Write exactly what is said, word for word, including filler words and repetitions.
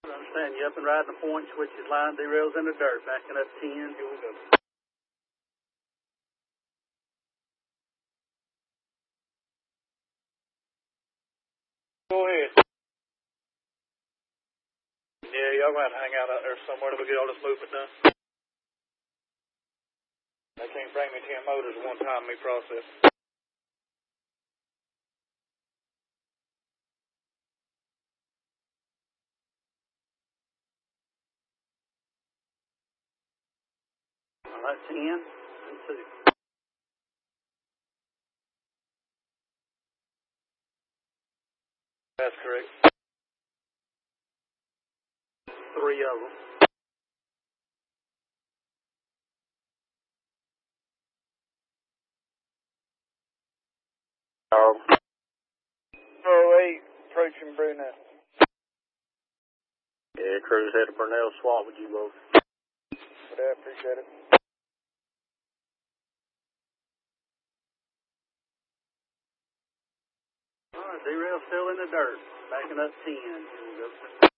I understand you up and riding the point, switches line, derails in the dirt, backing up ten, here we go. Go ahead. Yeah, y'all gonna have to hang out out there somewhere till we get all this movement done. They can't bring me ten motors at one time, me process. All right, ten, and two. That's correct. Three of them. Oh. oh eight, approaching Brunel. Yeah, cruise head to Brunel, swap with you both. Yeah, appreciate it. All right, derail still in the dirt, backing up ten, here we go.